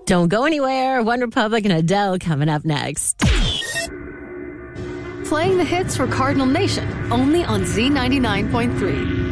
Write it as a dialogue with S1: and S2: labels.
S1: Don't go anywhere. One Republic and Adele coming up next.
S2: Playing the hits for Cardinal Nation, only on Z99.3.